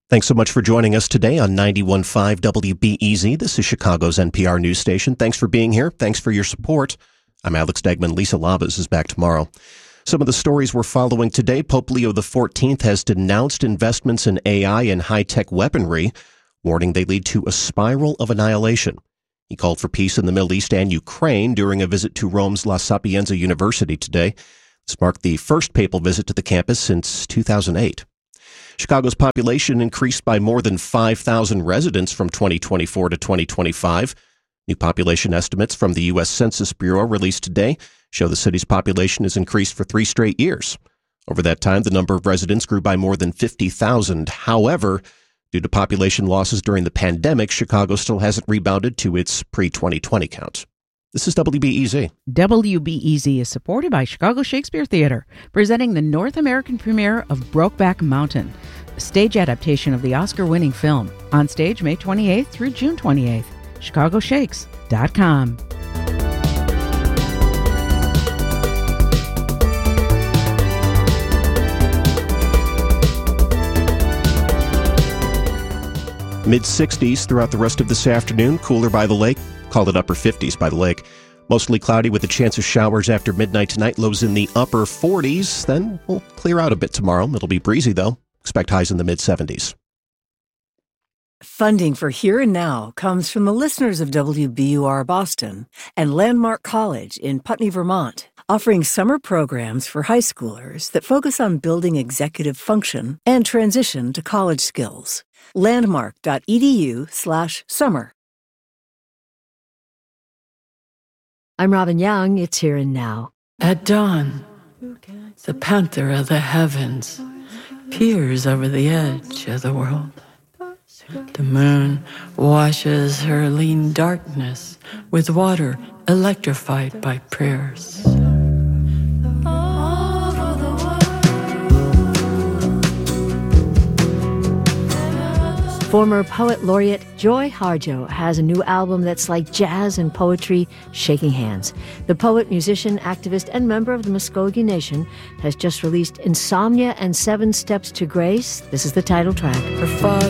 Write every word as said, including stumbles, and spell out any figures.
Thanks so much for joining us today on ninety-one point five W B E Z. This is Chicago's N P R news station. Thanks for being here. Thanks for your support. I'm Alex Degman. Lisa Labas is back tomorrow. Some of the stories we're following today. Pope Leo the fourteenth has denounced investments in A I and high-tech weaponry, warning they lead to a spiral of annihilation. He called for peace in the Middle East and Ukraine during a visit to Rome's La Sapienza University today. This marked the first papal visit to the campus since two thousand eight. Chicago's population increased by more than five thousand residents from twenty twenty-four to twenty twenty-five. New population estimates from the U S Census Bureau released today show the city's population has increased for three straight years. Over that time, the number of residents grew by more than fifty thousand. However, due to population losses during the pandemic, Chicago still hasn't rebounded to its pre twenty twenty count. This is W B E Z. W B E Z is supported by Chicago Shakespeare Theater, presenting the North American premiere of Brokeback Mountain, a stage adaptation of the Oscar-winning film. On stage May twenty-eighth through June twenty-eighth. chicago shakes dot com. mid-sixties throughout the rest of this afternoon. Cooler by the lake. Call it upper fifties by the lake. Mostly cloudy with a chance of showers after midnight tonight. Lows in the upper forties. Then we'll clear out a bit tomorrow. It'll be breezy, though. Expect highs in the mid-seventies. Funding for Here and Now comes from the listeners of W B U R Boston and Landmark College in Putney, Vermont, offering summer programs for high schoolers that focus on building executive function and transition to college skills. Landmark.edu slash summer. I'm Robin Young. It's Here and Now. At dawn, the panther of the heavens peers over the edge of the world. The moon washes her lean darkness with water electrified by prayers. Former poet laureate Joy Harjo has a new album that's like jazz and poetry shaking hands. The poet, musician, activist, and member of the Muskogee Nation has just released Insomnia and Seven Steps to Grace. This is the title track. Her father